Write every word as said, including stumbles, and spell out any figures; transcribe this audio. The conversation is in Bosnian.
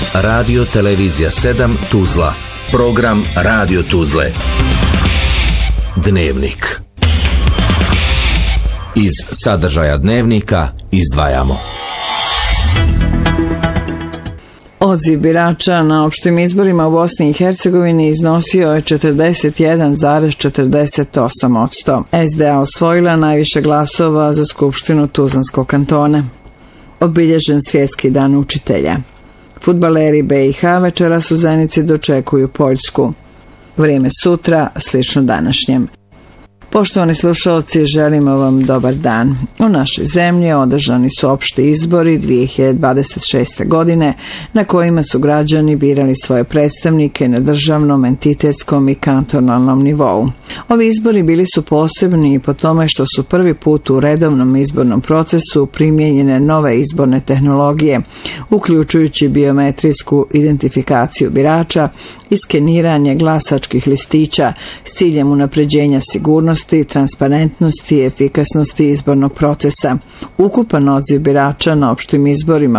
Radio Televizija sedam Tuzla. Program Radio Tuzle. Dnevnik. Iz sadržaja Dnevnika izdvajamo. Odziv birača na opštim izborima u Bosni i Hercegovini iznosio je četrdeset jedan zarez četrdeset osam posto. es de a osvojila najviše glasova za Skupštinu Tuzlanskog kantona. Obilježen Svjetski dan učitelja. Fudbaleri be i ha večeras u Zenici dočekuju Poljsku. Vrijeme sutra slično današnjem. Poštovani slušalci, želimo vam dobar dan. U našoj zemlji održani su opšti izbori dvije hiljade dvadeset šeste. godine na kojima su građani birali svoje predstavnike na državnom, entitetskom i kantonalnom nivou. Ovi izbori bili su posebni i po tome što su prvi put u redovnom izbornom procesu primijenjene nove izborne tehnologije, uključujući biometrijsku identifikaciju birača i skeniranje glasačkih listića s ciljem unapređenja sigurnosti, transparentnosti i efikasnosti izbornog procesa. Ukupan odziv birača na opštim izborima